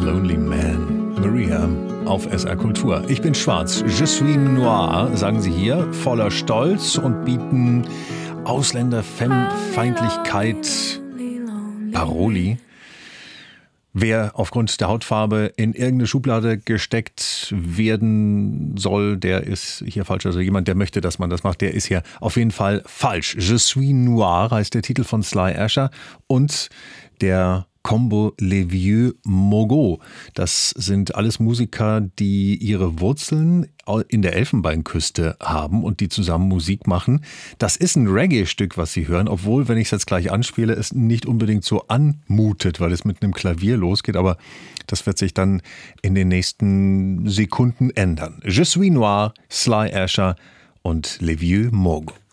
Lonely Man, Maria auf SR Kultur. Ich bin schwarz, je suis noir, sagen sie hier, voller Stolz und bieten Ausländerfeindlichkeit Paroli. Wer aufgrund der Hautfarbe in irgendeine Schublade gesteckt werden soll, der ist hier falsch. Also jemand, der möchte, dass man das macht, der ist hier auf jeden Fall falsch. Je suis noir heißt der Titel von Sly Asher und der Combo Les Vieux Mogo. Das sind alles Musiker, die ihre Wurzeln in der Elfenbeinküste haben und die zusammen Musik machen. Das ist ein Reggae-Stück, was Sie hören, obwohl, wenn ich es jetzt gleich anspiele, es nicht unbedingt so anmutet, weil es mit einem Klavier losgeht, aber das wird sich dann in den nächsten Sekunden ändern. Je suis noir, Sly Asher und Les Vieux Mogo.